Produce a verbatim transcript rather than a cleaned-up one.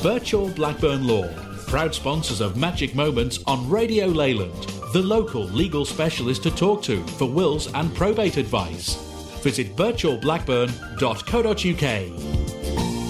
Birchall Blackburn Law, proud sponsors of Magic Moments on Radio Leyland, the local legal specialist to talk to for wills and probate advice. Visit birchall blackburn dot co dot uk.